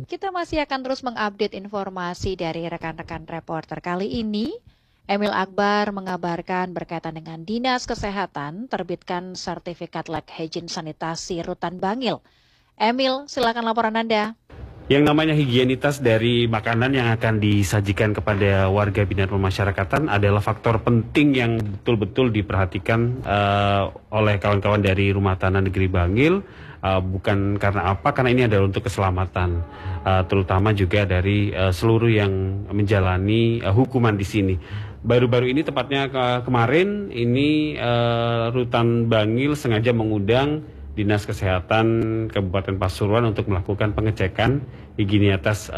kita masih akan terus mengupdate informasi dari rekan-rekan reporter. Kali ini, Emil Akbar mengabarkan berkaitan dengan Dinas Kesehatan terbitkan sertifikat lab hygiene sanitasi Rutan Bangil. Emil, silakan laporan Anda. Yang namanya higienitas dari makanan yang akan disajikan kepada warga binaan pemasyarakatan adalah faktor penting yang betul-betul diperhatikan oleh kawan-kawan dari Rumah Tahanan Negeri Bangil. Bukan karena apa, karena ini adalah untuk keselamatan, terutama juga dari seluruh yang menjalani hukuman di sini. Baru-baru ini, tepatnya kemarin, ini Rutan Bangil sengaja mengundang Dinas Kesehatan Kabupaten Pasuruan untuk melakukan pengecekan higienitas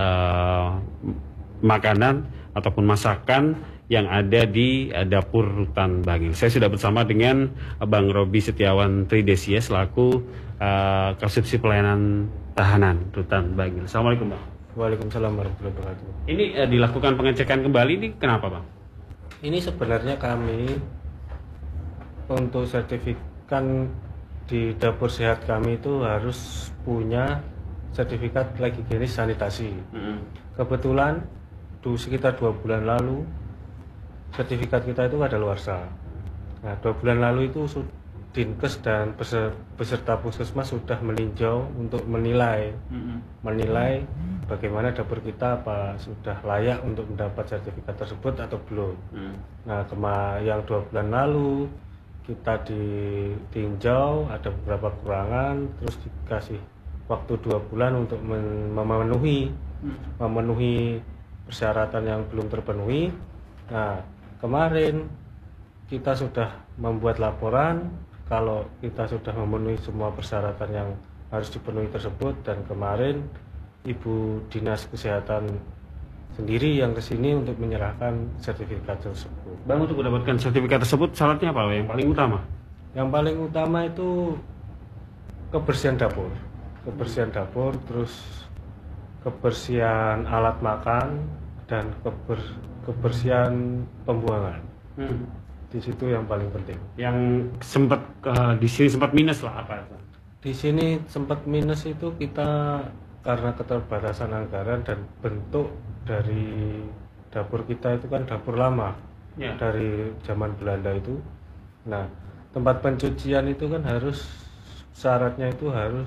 makanan ataupun masakan yang ada di dapur Rutan Bangil. Saya sudah bersama dengan Bang Robi Setiawan Tridesia selaku Kasubsi Pelayanan Tahanan Rutan Bangil. Assalamualaikum, Bang. Waalaikumsalam warahmatullahi wabarakatuh. Ini dilakukan pengecekan kembali, ini kenapa, Bang? Ini sebenarnya kami untuk sertifikat di dapur sehat kami itu harus punya sertifikat lab higienis sanitasi. Kebetulan sekitar 2 bulan lalu sertifikat kita itu kadaluarsa. Nah, 2 bulan lalu itu Dinkes dan beserta puskesmas sudah meninjau untuk menilai bagaimana dapur kita apa sudah layak untuk mendapat sertifikat tersebut atau belum. Nah, yang 2 bulan lalu kita ditinjau, ada beberapa kekurangan, terus dikasih waktu 2 bulan untuk memenuhi persyaratan yang belum terpenuhi. Nah, kemarin kita sudah membuat laporan kalau kita sudah memenuhi semua persyaratan yang harus dipenuhi tersebut, dan kemarin Ibu Dinas Kesehatan sendiri yang kesini untuk menyerahkan sertifikat tersebut. Bang, untuk mendapatkan sertifikat tersebut syaratnya apa yang paling utama? Yang paling utama itu kebersihan dapur, terus kebersihan alat makan dan kebersihan pembuangan. Di situ yang paling penting. Yang sempat di sini sempat minus lah apa? Di sini sempat minus itu kita karena keterbatasan anggaran dan bentuk dari dapur kita itu kan dapur lama dari zaman Belanda itu. Nah, tempat pencucian itu kan syaratnya itu harus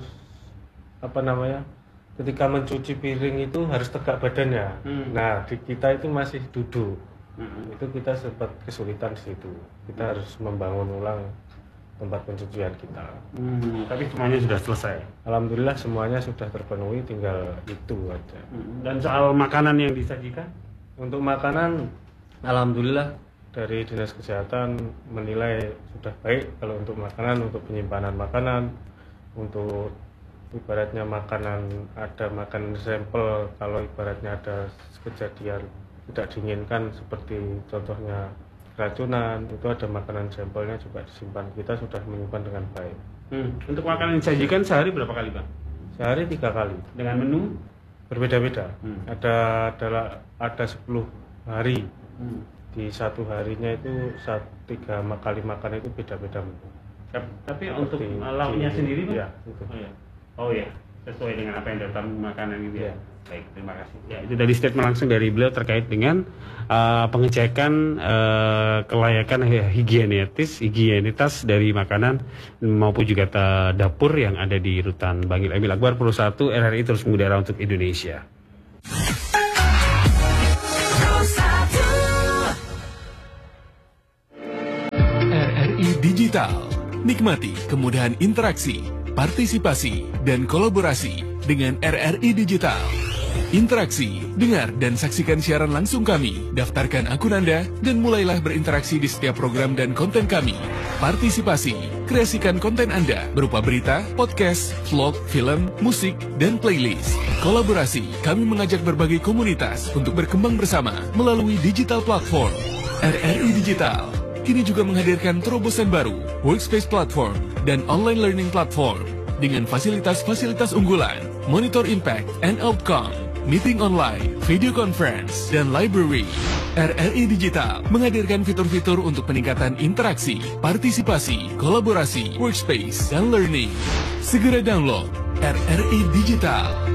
ketika mencuci piring itu harus tegak badannya. Nah, di kita itu masih duduk. Itu kita sempat kesulitan di situ. Kita harus membangun ulang tempat pencucian kita. Tapi semuanya sudah selesai. Alhamdulillah semuanya sudah terpenuhi, tinggal itu aja. Dan soal makanan yang disajikan? Untuk makanan, alhamdulillah dari Dinas Kesehatan menilai sudah baik. Kalau untuk makanan, untuk penyimpanan makanan, untuk ibaratnya makanan, ada makanan sampel, kalau ibaratnya ada kejadian tidak diinginkan seperti contohnya keracunan, itu ada makanan sampelnya juga disimpan. Kita sudah menyimpan dengan baik. Untuk makanan yang disajikan sehari berapa kali, Bang? Sehari 3 kali. Dengan menu berbeda-beda. Ada 10 hari. Di satu harinya itu 3 kali makan itu beda-beda menu. Tapi untuk lauknya sendiri, Bang? Ya, itu. Oh ya, sesuai dengan apa yang dalam makanan ini. Ya. Baik, terima kasih. Ya, itu tadi statement langsung dari beliau terkait dengan pengecekan kelayakan higienitas dari makanan maupun juga dapur yang ada di Rutan Bangil. Emil Akbar, Pro 1 RRI terus mengudara untuk Indonesia. RRI Digital. Nikmati kemudahan interaksi, partisipasi, dan kolaborasi dengan RRI Digital. Interaksi, dengar dan saksikan siaran langsung kami, daftarkan akun Anda, dan mulailah berinteraksi di setiap program dan konten kami. Partisipasi, kreasikan konten Anda berupa berita, podcast, vlog, film, musik, dan playlist. Kolaborasi, kami mengajak berbagai komunitas untuk berkembang bersama melalui digital platform. RRI Digital kini juga menghadirkan terobosan baru, workspace platform, dan online learning platform dengan fasilitas-fasilitas unggulan, monitor impact and outcome, meeting online, video conference, dan library. RRI Digital menghadirkan fitur-fitur untuk peningkatan interaksi, partisipasi, kolaborasi, workspace, dan learning. Segera download RRI Digital.